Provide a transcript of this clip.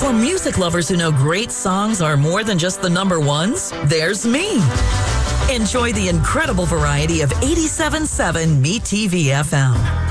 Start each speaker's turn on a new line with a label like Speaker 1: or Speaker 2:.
Speaker 1: For music lovers who know great songs are more than just the number ones, there's me. Enjoy the incredible variety of 87.7 Me TV FM.